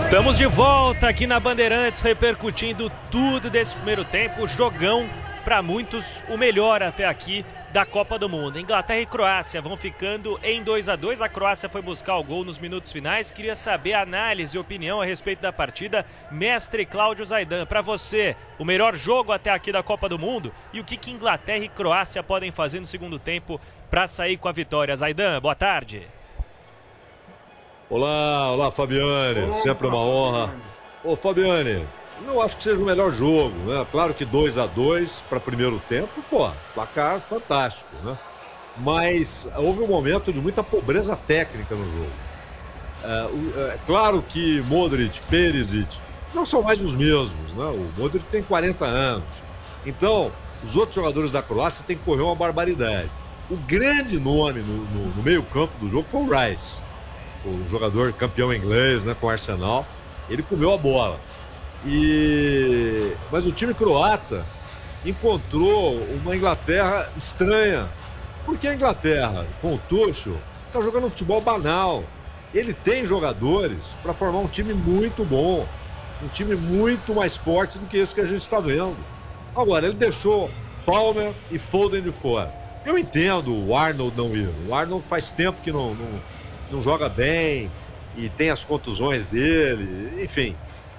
Estamos de volta aqui na Bandeirantes, repercutindo tudo desse primeiro tempo. Jogão, para muitos, o melhor até aqui da Copa do Mundo. Inglaterra e Croácia vão ficando em 2-2. A Croácia foi buscar o gol nos minutos finais. Queria saber a análise e opinião a respeito da partida. Mestre Cláudio Zaidan, para você, o melhor jogo até aqui da Copa do Mundo e o que Inglaterra e Croácia podem fazer no segundo tempo para sair com a vitória. Zaidan, boa tarde. Olá, Fabiane, sempre uma honra. Ô Fabiane, não acho que seja o melhor jogo, né? Claro que 2-2 para primeiro tempo, placar fantástico, né? Mas houve um momento de muita pobreza técnica no jogo. É claro que Modric, Perisic não são mais os mesmos, né? O Modric tem 40 anos. Então, os outros jogadores da Croácia têm que correr uma barbaridade. O grande nome no meio-campo do jogo foi o Rice, o jogador campeão inglês, né, com o Arsenal. Ele comeu a bola. Mas o time croata encontrou uma Inglaterra estranha. Porque a Inglaterra, com o Tuchel, está jogando um futebol banal. Ele tem jogadores para formar um time muito bom, um time muito mais forte do que esse que a gente está vendo. Agora, ele deixou Palmer e Foden de fora. Eu entendo o Arnold não ir. O Arnold faz tempo que não joga bem e tem as contusões dele, enfim,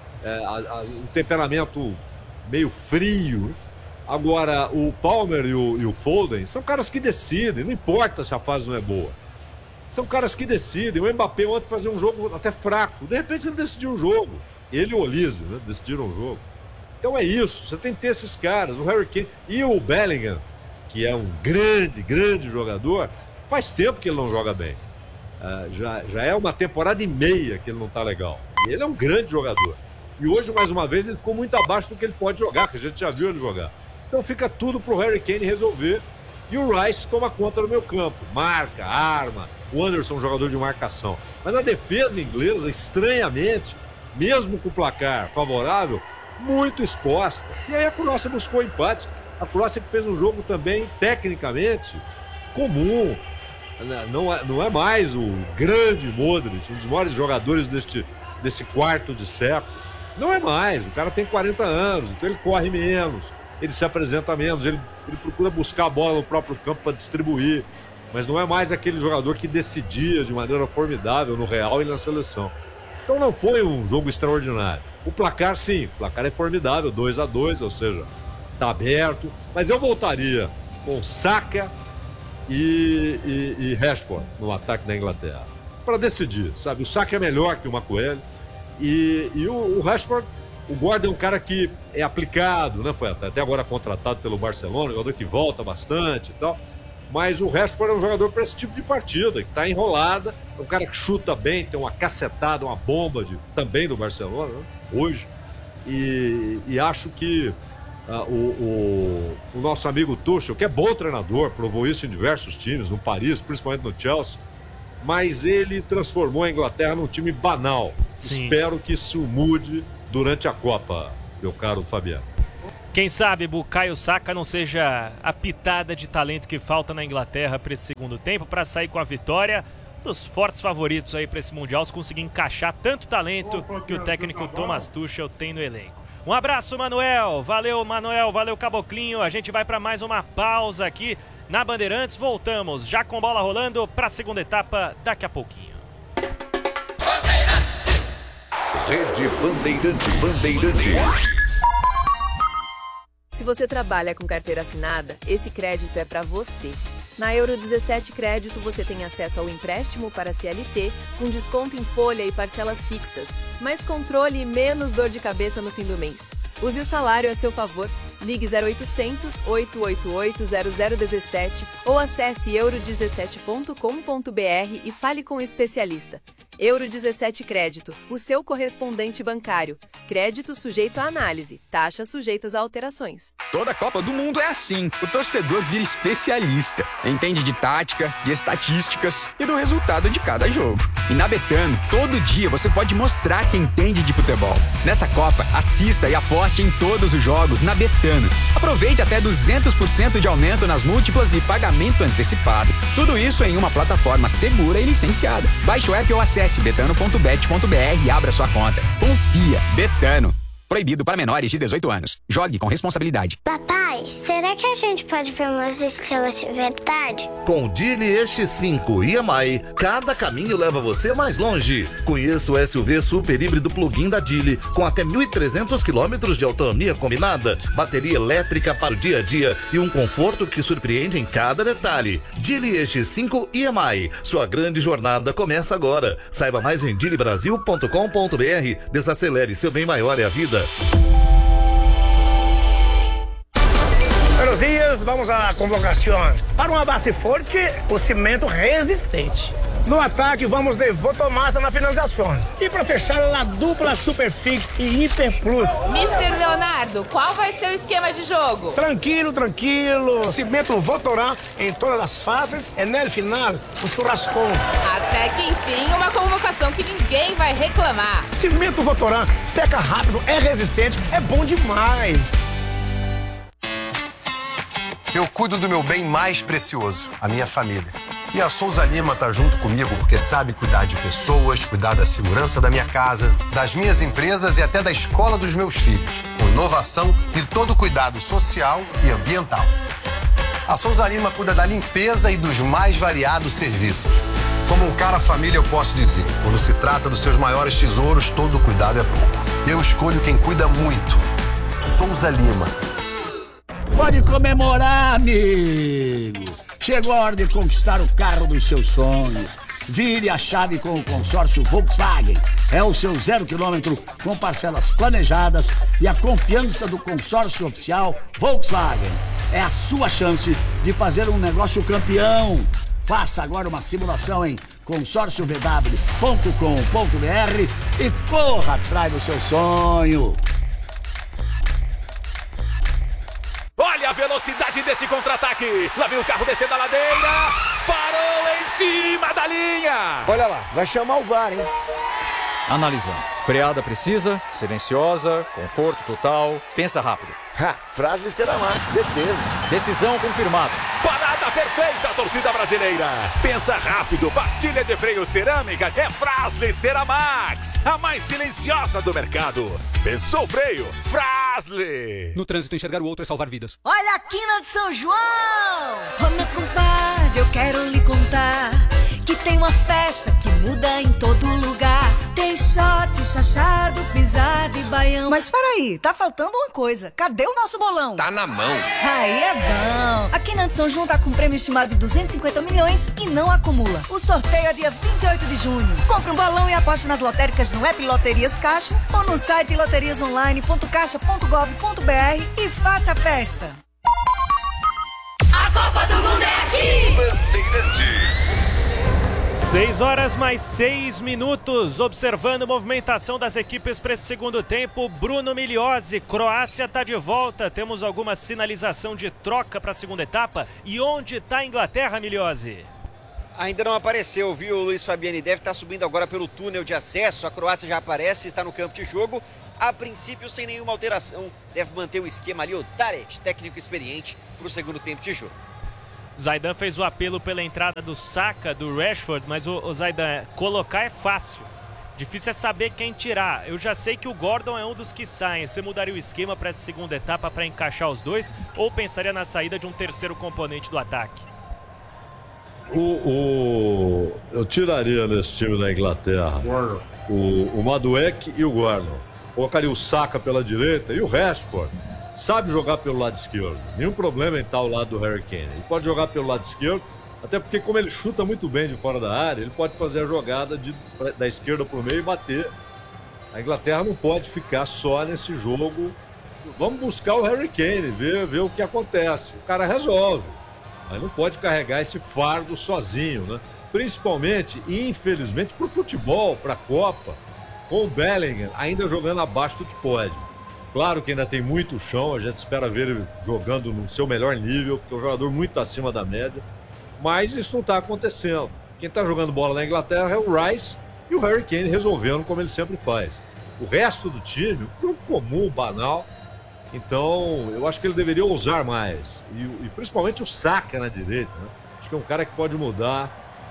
um temperamento meio frio. Agora, o Palmer e o Foden são caras que decidem, não importa se a fase não é boa. São caras que decidem. O Mbappé ontem fazia um jogo até fraco, de repente ele decidiu o jogo. Ele e o Olise, né, decidiram o jogo. Então é isso, você tem que ter esses caras. O Harry Kane e o Bellingham, que é um grande jogador, faz tempo que ele não joga bem. Já é uma temporada e meia que ele não está legal. E ele é um grande jogador. E hoje, mais uma vez, ele ficou muito abaixo do que ele pode jogar, que a gente já viu ele jogar. Então fica tudo pro Harry Kane resolver. E o Rice toma conta do meu campo. Marca, arma. O Anderson é um jogador de marcação. Mas a defesa inglesa, estranhamente, mesmo com o placar favorável, muito exposta. E aí a Croácia buscou empate. A Croácia fez um jogo também, tecnicamente, comum. Não é mais o grande Modric, um dos maiores jogadores desse quarto de século. Não é mais, o cara tem 40 anos, então ele corre menos, ele se apresenta menos, ele procura buscar a bola no próprio campo para distribuir, mas não é mais aquele jogador que decidia de maneira formidável no Real e na seleção. Então não foi um jogo extraordinário. O placar, sim, o placar é formidável, 2-2, ou seja, está aberto, mas eu voltaria com Saka e Rashford no ataque da Inglaterra para decidir, sabe? O Saka é melhor que o Maguire e o Rashford, o Gordon é um cara que é aplicado, né? Foi até agora contratado pelo Barcelona, um jogador que volta bastante e tal, mas o Rashford é um jogador para esse tipo de partida, que está enrolada, é um cara que chuta bem, tem uma cacetada, uma bomba também do Barcelona, né? Hoje, e acho que o nosso amigo Tuchel, que é bom treinador, provou isso em diversos times, no Paris, principalmente no Chelsea, mas ele transformou a Inglaterra num time banal. Sim. Espero que isso mude durante a Copa, meu caro Fabiano. Quem sabe Bukayo Saka não seja a pitada de talento que falta na Inglaterra para esse segundo tempo, para sair com a vitória. Dos fortes favoritos aí para esse Mundial, se conseguir encaixar tanto talento que o técnico Thomas Tuchel tem no elenco. Um abraço, Manuel. Valeu, Manuel. Valeu, Caboclinho. A gente vai para mais uma pausa aqui na Bandeirantes. Voltamos já com bola rolando para a segunda etapa daqui a pouquinho. Rede Bandeirantes. Se você trabalha com carteira assinada, esse crédito é para você. Na Euro 17 Crédito você tem acesso ao empréstimo para CLT, com desconto em folha e parcelas fixas, mais controle e menos dor de cabeça no fim do mês. Use o salário a seu favor. Ligue 0800 888 0017 ou acesse euro17.com.br e fale com o especialista. Euro 17 Crédito, o seu correspondente bancário. Crédito sujeito à análise, taxas sujeitas a alterações. Toda Copa do Mundo é assim. O torcedor vira especialista. Entende de tática, de estatísticas e do resultado de cada jogo. E na Betano, todo dia você pode mostrar que entende de futebol. Nessa Copa, assista e aposte em todos os jogos na Betano. Aproveite até 200% de aumento nas múltiplas e pagamento antecipado. Tudo isso em uma plataforma segura e licenciada. Baixe o app ou acesse Acesse betano.bet.br e abra sua conta. Confia, Betano. Proibido para menores de 18 anos. Jogue com responsabilidade. Papai, será que a gente pode ver umas estrelas de verdade? Com o Geely X5 EMI, cada caminho leva você mais longe. Conheça o SUV super híbrido plug-in da Geely, com até 1.300 km de autonomia combinada, bateria elétrica para o dia a dia e um conforto que surpreende em cada detalhe. Geely X5 EMI, sua grande jornada começa agora. Saiba mais em geelybrasil.com.br. Desacelere, seu bem maior é a vida. Buenos dias, vamos à convocação. Para uma base forte, o cimento resistente. No ataque, vamos de Votomassa na finalização. E para fechar, a dupla Superfix e Hiper Plus. Mr. Leonardo, qual vai ser o esquema de jogo? Tranquilo. Cimento Votorã em todas as fases e no final, o churrascão. Até que enfim, uma convocação que ninguém vai reclamar. Cimento Votorã seca rápido, é resistente, é bom demais. Eu cuido do meu bem mais precioso, a minha família. E a Souza Lima tá junto comigo porque sabe cuidar de pessoas, cuidar da segurança da minha casa, das minhas empresas e até da escola dos meus filhos, com inovação e todo cuidado social e ambiental. A Souza Lima cuida da limpeza e dos mais variados serviços. Como um cara família, eu posso dizer, quando se trata dos seus maiores tesouros, todo cuidado é pouco. Eu escolho quem cuida muito. Souza Lima. Pode comemorar, amigo! Chegou a hora de conquistar o carro dos seus sonhos. Vire a chave com o consórcio Volkswagen. É o seu 0 km com parcelas planejadas e a confiança do consórcio oficial Volkswagen. É a sua chance de fazer um negócio campeão. Faça agora uma simulação em consórciovw.com.br e corra atrás do seu sonho. Olha a velocidade desse contra-ataque. Lá vem o carro descendo a ladeira. Parou em cima da linha. Olha lá, vai chamar o VAR, hein? Analisando. Freada precisa, silenciosa, conforto total. Pensa rápido. Frase de Ceramax, certeza. Decisão confirmada. Parada perfeita, torcida brasileira. Pensa rápido, pastilha de freio cerâmica é Fras-le Ceramax, a mais silenciosa do mercado. Pensou freio? Fras-le. No trânsito, enxergar o outro é salvar vidas. Olha a quina de São João! Ô meu compadre, eu quero lhe contar que tem uma festa que muda em todo lugar. Tem shot, chachado, pisada e baião. Mas peraí, tá faltando uma coisa. Cadê o nosso bolão? Tá na mão. Aí é bom. A Quina de São João tá com um prêmio estimado de 250 milhões e não acumula. O sorteio é dia 28 de junho. Compre um bolão e aposte nas lotéricas no app Loterias Caixa ou no site loteriasonline.caixa.gov.br e faça a festa. A Copa do Mundo é aqui! Bandeirantes. 6 horas mais 6 minutos, observando a movimentação das equipes para esse segundo tempo. Bruno Migliozzi, Croácia está de volta. Temos alguma sinalização de troca para a segunda etapa? E onde está a Inglaterra, Migliozzi? Ainda não apareceu, viu? O Luiz Fabiani deve estar subindo agora pelo túnel de acesso. A Croácia já aparece, está no campo de jogo. A princípio, sem nenhuma alteração, deve manter o esquema ali. O Tarek, técnico experiente, para o segundo tempo de jogo. Zaidan fez o apelo pela entrada do Saka, do Rashford, mas o Zaidan, colocar é fácil. Difícil é saber quem tirar. Eu já sei que o Gordon é um dos que saem. Você mudaria o esquema para essa segunda etapa para encaixar os dois ou pensaria na saída de um terceiro componente do ataque? Eu tiraria nesse time da Inglaterra o Madueke e o Gordon. Colocaria o Saka pela direita e o Rashford. Sabe jogar pelo lado esquerdo. Nenhum problema em estar ao lado do Harry Kane. Ele pode jogar pelo lado esquerdo, até porque como ele chuta muito bem de fora da área, ele pode fazer a jogada da esquerda para o meio e bater. A Inglaterra não pode ficar só nesse jogo. Vamos buscar o Harry Kane, ver o que acontece. O cara resolve. Mas não pode carregar esse fardo sozinho, né? Principalmente, e infelizmente, para o futebol, para a Copa, com o Bellingham ainda jogando abaixo do que pode. Claro que ainda tem muito chão, a gente espera ver ele jogando no seu melhor nível, porque é um jogador muito acima da média, mas isso não está acontecendo. Quem está jogando bola na Inglaterra é o Rice e o Harry Kane resolvendo como ele sempre faz. O resto do time, um jogo comum, banal, então eu acho que ele deveria ousar mais, e principalmente o Saka na direita, né? Acho que é um cara que pode mudar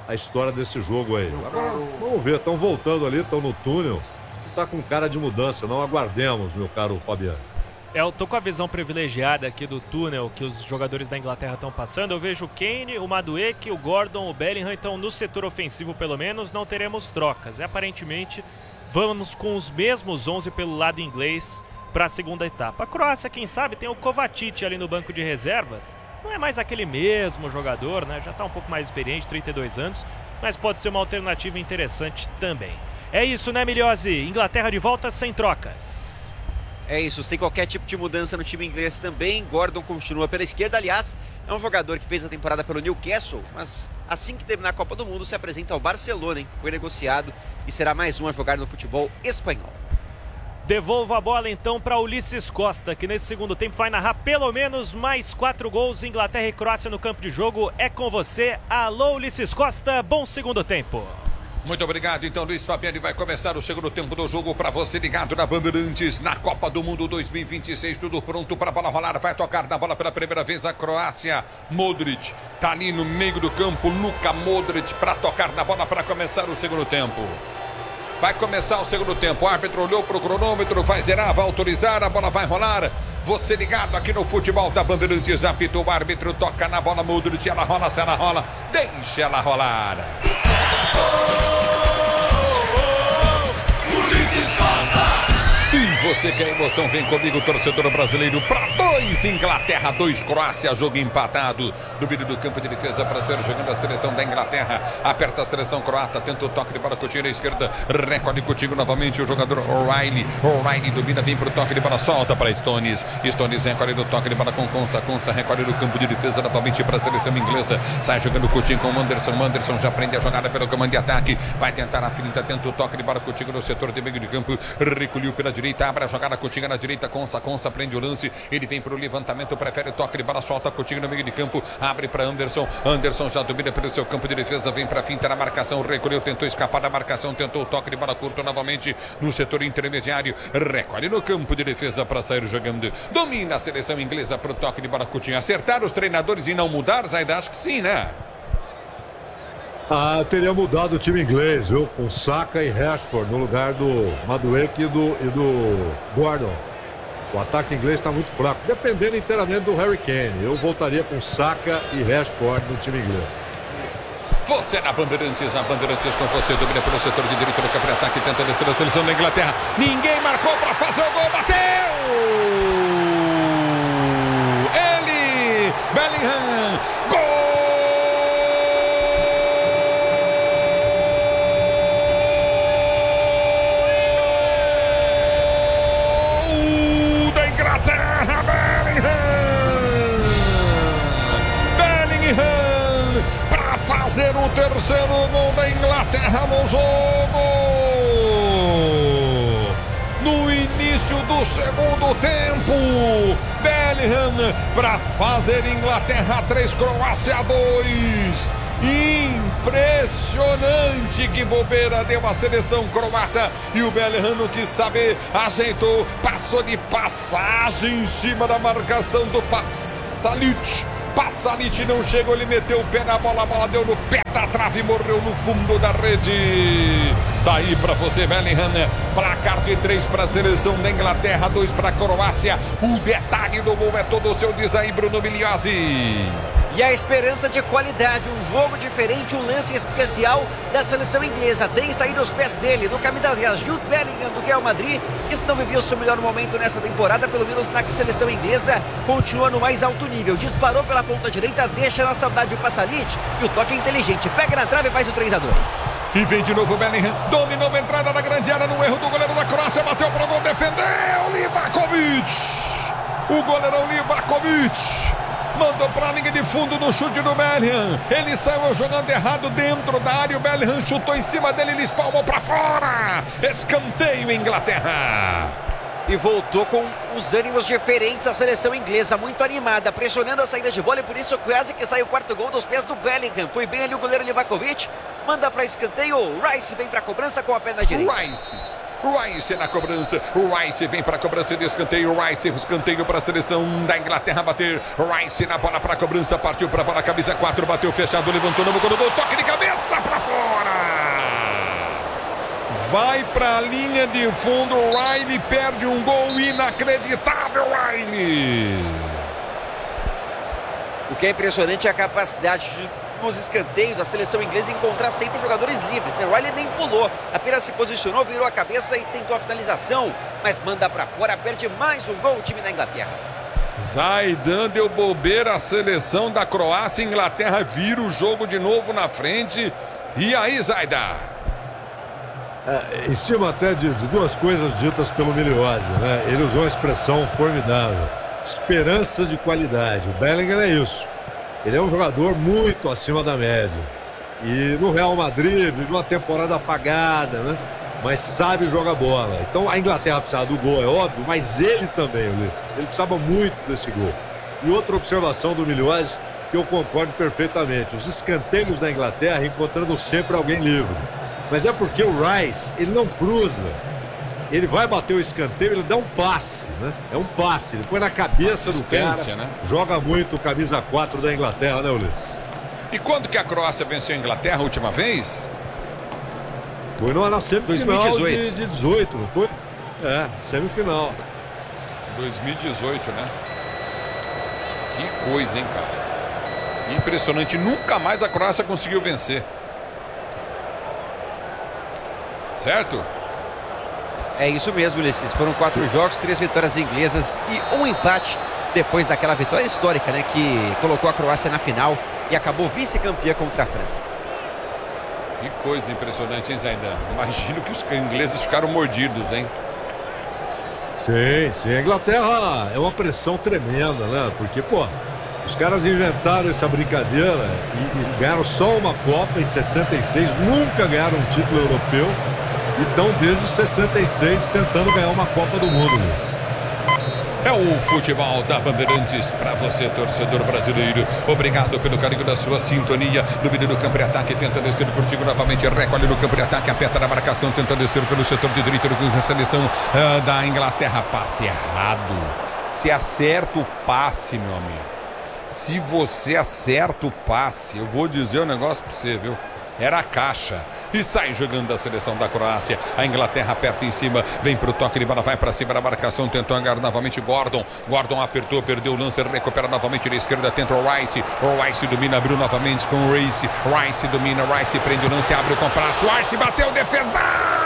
a história desse jogo aí. Agora, vamos ver, estão voltando ali, estão no túnel. Não tá com cara de mudança, não. Aguardemos, meu caro Fabiano. Eu tô com a visão privilegiada aqui do túnel que os jogadores da Inglaterra estão passando. Eu vejo o Kane, o Madueke, o Gordon, o Bellingham. Então, no setor ofensivo, pelo menos, não teremos trocas. E, aparentemente, vamos com os mesmos 11 pelo lado inglês para a segunda etapa. A Croácia, quem sabe, tem o Kovacic ali no banco de reservas. Não é mais aquele mesmo jogador, né? Já tá um pouco mais experiente, 32 anos. Mas pode ser uma alternativa interessante também. É isso, né, Miliose? Inglaterra de volta sem trocas. É isso, sem qualquer tipo de mudança no time inglês também. Gordon continua pela esquerda, aliás, é um jogador que fez a temporada pelo Newcastle, mas assim que terminar a Copa do Mundo se apresenta ao Barcelona, hein? Foi negociado e será mais um a jogar no futebol espanhol. Devolvo a bola então para Ulisses Costa, que nesse segundo tempo vai narrar pelo menos mais 4 gols. Inglaterra e Croácia no campo de jogo. É com você. Alô, Ulisses Costa, bom segundo tempo. Muito obrigado, então Luiz Fabiani vai começar o segundo tempo do jogo para você ligado na Bandeirantes, na Copa do Mundo 2026, tudo pronto para a bola rolar, vai tocar na bola pela primeira vez a Croácia, Modric, tá ali no meio do campo, Luka Modric para tocar na bola para começar o segundo tempo. Vai começar o segundo tempo, o árbitro olhou para o cronômetro, vai zerar, vai autorizar, a bola vai rolar. Você ligado aqui no futebol da Bandeirantes, apitou o árbitro, toca na bola, Modric, ela rola, se ela rola, deixa ela rolar. Se você quer emoção, vem comigo, torcedor brasileiro, para 2, Inglaterra 2, Croácia, jogo empatado. Do meio do campo de defesa para ser jogando a seleção da Inglaterra. Aperta a seleção croata, tenta o toque de bola, Coutinho à esquerda, recolhe Coutinho novamente, o jogador O'Reilly. O'Reilly domina, vem para o toque de bola, solta para Stones. Stones recolhe no toque de bola com Konsa. Konsa recolhe no campo de defesa novamente para a seleção inglesa. Sai jogando Coutinho com o Anderson. Anderson já prende a jogada pelo comando de ataque. Vai tentar a finta, tenta o toque de bola, Coutinho no setor de meio de campo. Recolheu pela direita, abre a jogada, Coutinho na direita, Konsa prende o lance, ele vem para o levantamento, prefere o toque de bola, solta Coutinho no meio de campo, abre para Anderson, Anderson já domina pelo seu campo de defesa, vem para a finta na marcação, recolheu, tentou escapar da marcação, tentou o toque de bola curto novamente no setor intermediário, recolhe no campo de defesa para sair jogando, domina a seleção inglesa para o toque de bola, Coutinho. Acertar os treinadores e não mudar, Zaida? Acho que sim, né? Eu teria mudado o time inglês, viu? Com Saka e Rashford no lugar do Madueke e do Gordon. O ataque inglês está muito fraco, dependendo inteiramente do Harry Kane. Eu voltaria com Saka e Rashford no time inglês. Você na Bandeirantes, a Bandeirantes com você, domina pelo setor de direito do campo de ataque, tenta descer a seleção da Inglaterra. Ninguém marcou para fazer o gol, bateu! Ele, Bellingham, gol! Fazer o terceiro gol da Inglaterra no jogo. No início do segundo tempo, Bellingham para fazer Inglaterra 3, Croácia 2. Impressionante, que bobeira deu a seleção croata. E o Bellingham, não quis saber, ajeitou, passou de passagem em cima da marcação do Pasalic. Pasalic não chegou, ele meteu o pé na bola, a bola deu no pé da trave e morreu no fundo da rede. Daí pra você, Bellingham, placar de 3 para a seleção da Inglaterra, 2 para a Croácia. O detalhe do gol é todo seu, diz aí Bruno Miliozzi. E a esperança de qualidade, um jogo diferente, um lance especial da seleção inglesa. Tem saído os pés dele, no camisa 10, Jude Bellingham do Real Madrid, que se não vivia o seu melhor momento nessa temporada, pelo menos na seleção inglesa, continua no mais alto nível. Disparou pela ponta direita, deixa na saudade o Pasalic, e o toque é inteligente, pega na trave e faz o 3-2. E vem de novo o Bellingham, dominou a entrada na grande área, no erro do goleiro da Croácia, bateu para o gol, defendeu, Livakovic! O goleirão Livakovic mandou para a linha de fundo no chute do Bellingham. Ele saiu jogando errado dentro da área. O Bellingham chutou em cima dele, ele espalmou para fora. Escanteio, Inglaterra. E voltou com os ânimos diferentes a seleção inglesa, muito animada, pressionando a saída de bola, e por isso quase que sai o quarto gol dos pés do Bellingham. Foi bem ali o goleiro Livakovic, manda para escanteio, Rice vem para a cobrança com a perna direita. Rice Rice na cobrança. O Rice vem para a cobrança de escanteio. Rice, escanteio para a seleção da Inglaterra bater. Rice na bola para a cobrança. Partiu para a bola, camisa 4. Bateu fechado, levantou no gol. Toque de cabeça para fora. Vai para a linha de fundo. Riley perde um gol inacreditável. Riley. O que é impressionante é a capacidade nos escanteios, a seleção inglesa encontrar sempre jogadores livres, né? O Riley nem pulou, apenas se posicionou, virou a cabeça e tentou a finalização, mas manda para fora, perde mais um gol o time da Inglaterra. Zaidan deu bobeira à seleção da Croácia. Inglaterra vira o jogo de novo na frente. E aí, Zaidan? Em cima até de duas coisas ditas pelo Miliose, né? Ele usou uma expressão formidável: esperança de qualidade. O Bellingham é isso. Ele é um jogador muito acima da média. E no Real Madrid, vive uma temporada apagada, né? Mas sabe jogar bola. Então a Inglaterra precisava do gol, é óbvio, mas ele também, Ulisses. Ele precisava muito desse gol. E outra observação do Miliose, que eu concordo perfeitamente: os escanteios da Inglaterra encontrando sempre alguém livre. Mas é porque o Rice, ele não cruza. Ele vai bater o escanteio, ele dá um passe, né? É um passe, ele põe na cabeça do cara, né? Joga muito o camisa 4 da Inglaterra, né, Ulisses? E quando que a Croácia venceu a Inglaterra a última vez? Foi na semifinal 2018. de 18, não foi? É, semifinal. 2018, né? Que coisa, hein, cara? Impressionante, nunca mais a Croácia conseguiu vencer. Certo? É isso mesmo, Ulisses. Foram 4 jogos, 3 vitórias inglesas e um empate depois daquela vitória histórica, né? Que colocou a Croácia na final e acabou vice-campeã contra a França. Que coisa impressionante, hein, Zaidan? Imagino que os ingleses ficaram mordidos, hein? Sim. A Inglaterra é uma pressão tremenda, né? Porque, pô, os caras inventaram essa brincadeira e ganharam só uma Copa em 66, nunca ganharam um título europeu. E estão desde 66 tentando ganhar uma Copa do Mundo, Luiz. É o futebol da Bandeirantes para você, torcedor brasileiro. Obrigado pelo carinho da sua sintonia. Domínio do campo de ataque, tenta descer contigo novamente. Recolhe no campo de ataque, aperta na marcação, tenta descer pelo setor de direito da seleção da Inglaterra. Passe errado. Se acerta o passe, meu amigo. Se você acerta o passe, eu vou dizer um negócio para você, viu? Era a caixa. E sai jogando da seleção da Croácia. A Inglaterra aperta em cima. Vem pro toque de bola, vai para cima da marcação. Tentou agarrar novamente Gordon. Gordon apertou, perdeu o lance. Recupera novamente na esquerda. Tenta o Rice. O Rice domina, abriu novamente com o Rice. Rice domina, Rice prende o lance, abre o compasso. Rice bateu, defesaça!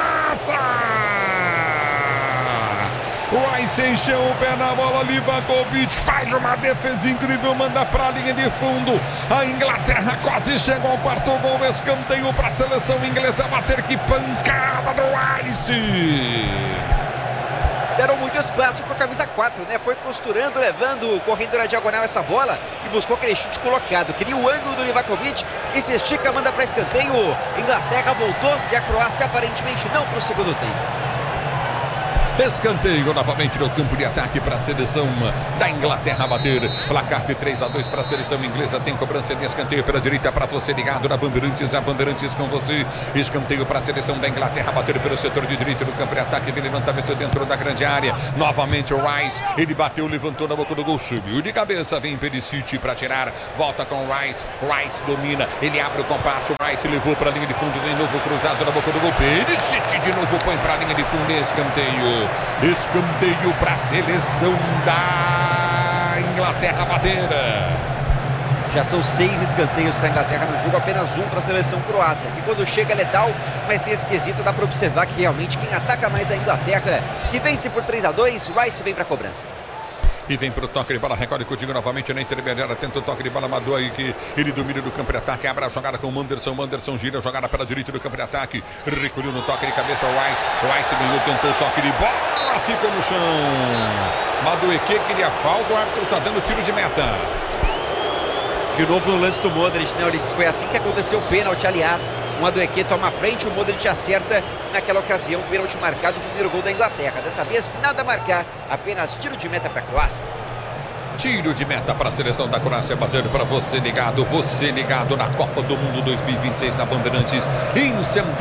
Rice encheu o pé na bola, Livakovic faz uma defesa incrível, manda para a linha de fundo. A Inglaterra quase chegou ao quarto gol, escanteio para a seleção inglesa bater. Que pancada do Rice! Deram muito espaço para o camisa 4, né? Foi costurando, levando, correndo na diagonal essa bola e buscou aquele chute colocado. Queria o ângulo do Livakovic, que se estica, manda para escanteio. Inglaterra voltou e a Croácia aparentemente não para o segundo tempo. Escanteio novamente no campo de ataque para a seleção da Inglaterra bater. Placar de 3-2 para a seleção inglesa. Tem cobrança de escanteio pela direita para você ligado na Bandeirantes. A Bandeirantes com você. Escanteio para a seleção da Inglaterra bater pelo setor de direita do campo de ataque. Vem levantamento dentro da grande área. Novamente o Rice. Ele bateu, levantou na boca do gol. Subiu de cabeça. Vem Perisic para tirar. Volta com o Rice. Rice domina. Ele abre o compasso. O Rice levou para a linha de fundo. Vem novo cruzado na boca do gol. Perisic de novo põe para a linha de fundo. Escanteio. Escanteio para a seleção da Inglaterra bater. Já são 6 escanteios para a Inglaterra no jogo, apenas um para a seleção croata. E quando chega é letal, mas nesse quesito dá para observar que realmente quem ataca mais é a Inglaterra, que vence por 3-2, Rice vem para a cobrança. E vem pro toque de bola, recolhe contigo novamente na intermediária, tenta o toque de bola, Amadou aí que ele domina do campo de ataque, abre a jogada com o Manderson, Manderson gira a jogada pela direita do campo de ataque, recolheu no toque de cabeça o Rice ganhou, tentou o toque de bola, ficou no chão. Madueke queria falta, o árbitro tá dando tiro de meta. De novo no lance do Modric, né, Ulisses? Foi assim que aconteceu o pênalti, aliás. O Madueke toma a frente, o Modric acerta. Naquela ocasião, pênalti marcado, o primeiro gol da Inglaterra. Dessa vez, nada a marcar, apenas tiro de meta para a Croácia. Tiro de meta para a seleção da Croácia, batendo para você ligado na Copa do Mundo 2026 na Bandeirantes, em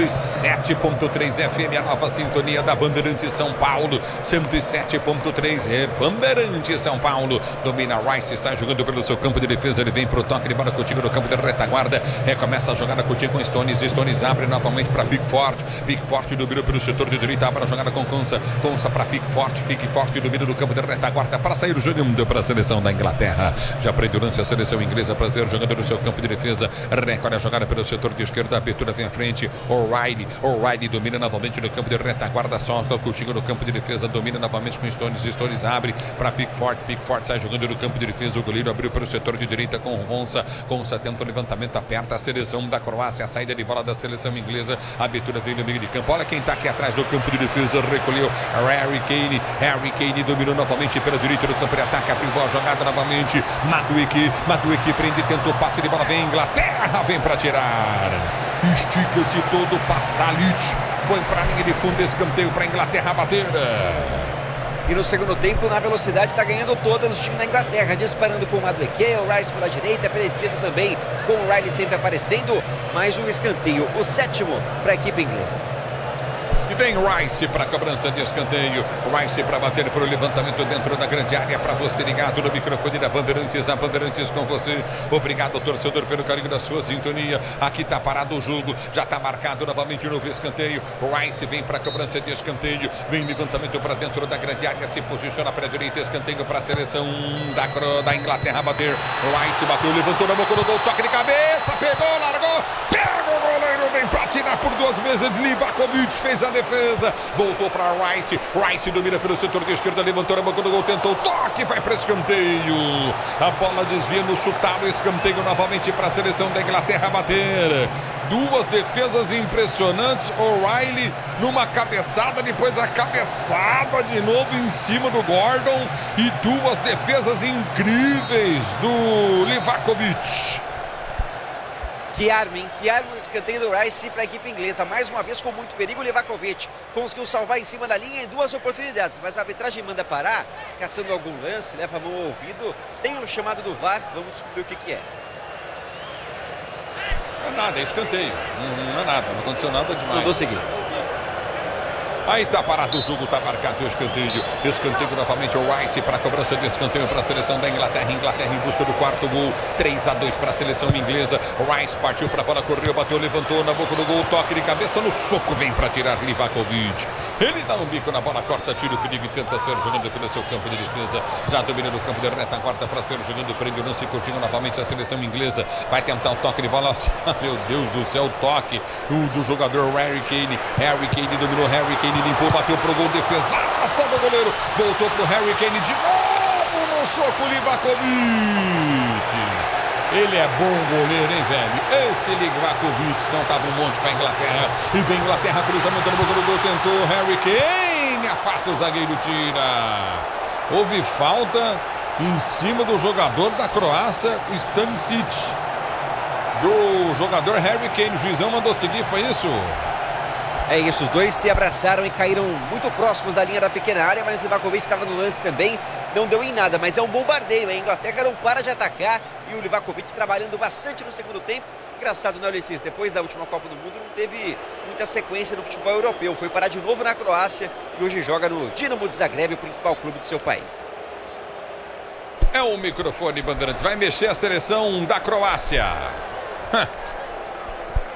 107.3 FM, a nova sintonia da Bandeirantes São Paulo, 107.3 Bandeirantes São Paulo. Domina Rice, sai jogando pelo seu campo de defesa, ele vem pro toque de bola Coutinho no campo de retaguarda, recomeça a jogada Coutinho com Stones abre novamente para Pickford domina pelo setor de direita, abre a jogada com Konsa para Pickford domina no campo de retaguarda para sair o jogando para a seleção da Inglaterra. Já prende o lance a seleção inglesa para ser jogando no seu campo de defesa, recolhe a jogada pelo setor de esquerda, a abertura vem à frente, O'Reilly domina novamente no campo de retaguarda, solta o Coutinho no campo de defesa, domina novamente com Stones abre para Pickford sai jogando no campo de defesa, o goleiro abriu para o setor de direita com Konsa tenta o levantamento, aperta a seleção da Croácia, a saída de bola da seleção inglesa, a abertura vem no meio de campo, olha quem está aqui atrás do campo de defesa, recolheu Harry Kane dominou novamente pela direita do campo de ataque, abriu a jogada novamente, Madueke prende, tenta o passe de bola, vem Inglaterra, vem para tirar, estica-se todo, passa Lich, põe para a linha de fundo, escanteio para a Inglaterra bater. E no segundo tempo, na velocidade, está ganhando todas o time da Inglaterra, disparando com o Madueke, o Rice pela direita, pela esquerda também, com o Riley sempre aparecendo, mais um escanteio, o 7º para a equipe inglesa. E vem Rice para a cobrança de escanteio. Rice para bater para o levantamento dentro da grande área. Para você ligado no microfone da Bandeirantes. A Bandeirantes com você. Obrigado, torcedor, pelo carinho da sua sintonia. Aqui está parado o jogo. Já está marcado novamente o novo escanteio. Rice vem para a cobrança de escanteio. Vem levantamento para dentro da grande área. Se posiciona para a direita. Escanteio para a seleção da Inglaterra bater. Rice bateu, levantou na boca do gol. Toque de cabeça. Pegou, largou. Pega o goleiro. Vem para tirar por duas vezes. Livakovic fez a defesa, voltou para Rice domina pelo setor de esquerda, levantou a boca do gol, tentou o toque, vai para escanteio, a bola desvia no chutado, escanteio novamente para a seleção da Inglaterra bater. Duas defesas impressionantes, O'Reilly numa cabeçada, depois a cabeçada de novo em cima do Gordon e duas defesas incríveis do Livakovic. Que arma o escanteio do Rice para a equipe inglesa. Mais uma vez com muito perigo, o Livakovic conseguiu salvar em cima da linha em duas oportunidades, mas a arbitragem manda parar, caçando algum lance, leva a mão ao ouvido, tem um chamado do VAR, vamos descobrir o que é. Não é nada, é escanteio, não é nada, não aconteceu nada demais. Mandou seguir. Aí tá parado o jogo, tá marcado o escanteio. Escanteio novamente o Rice para a cobrança de escanteio para a seleção da Inglaterra. Inglaterra em busca do quarto gol. 3-2 para a seleção inglesa. O Rice partiu para a bola, correu, bateu, levantou na boca do gol. Toque de cabeça no soco, vem para tirar Livakovic. Ele dá um bico na bola, corta, tira o perigo e tenta ser jogando pelo seu campo de defesa. Já domina no campo de retaguarda para ser jogando, prende o lance e curtindo novamente a seleção inglesa. Vai tentar o toque de bola. Meu Deus do céu, o toque do jogador Harry Kane. Harry Kane dominou, Harry Kane limpou, bateu pro gol, defesaça do goleiro, voltou pro Harry Kane de novo no soco, Livakovic. Ele é bom goleiro, hein, velho? Esse Livakovic não tava um monte pra Inglaterra. E vem Inglaterra, cruzamento no boca do gol, tentou Harry Kane, afasta o zagueiro, tira. Houve falta em cima do jogador da Croácia, o Stanisic, do jogador Harry Kane. O juizão mandou seguir, foi isso? É isso, os dois se abraçaram e caíram muito próximos da linha da pequena área, mas Livakovic estava no lance também, não deu em nada, mas é um bombardeio, a Inglaterra não para de atacar e o Livakovic trabalhando bastante no segundo tempo. Engraçado, né, Ulisses? Depois da última Copa do Mundo não teve muita sequência no futebol europeu, foi parar de novo na Croácia e hoje joga no Dinamo de Zagreb, o principal clube do seu país. É o microfone Bandeirantes, vai mexer a seleção da Croácia.